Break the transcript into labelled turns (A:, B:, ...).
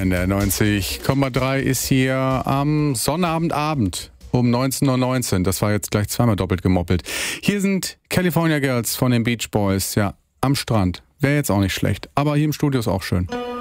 A: NDR 90,3 ist hier am Sonnabendabend um 19.19 Uhr. Das war jetzt gleich zweimal doppelt gemoppelt. Hier sind California Girls von den Beach Boys, ja, am Strand. Wäre jetzt auch nicht schlecht, aber hier im Studio ist auch schön.